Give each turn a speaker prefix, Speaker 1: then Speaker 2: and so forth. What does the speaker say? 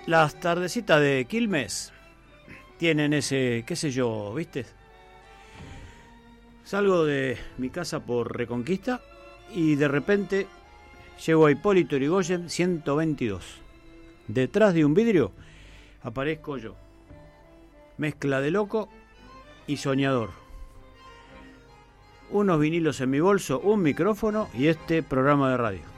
Speaker 1: Las tardecitas de Quilmes tienen ese, qué sé yo, ¿viste? Salgo de mi casa por Reconquista y de repente llego a Hipólito Yrigoyen 122. Detrás de un vidrio aparezco yo. Mezcla de loco y soñador. Unos vinilos en mi bolso, un micrófono y este programa de radio.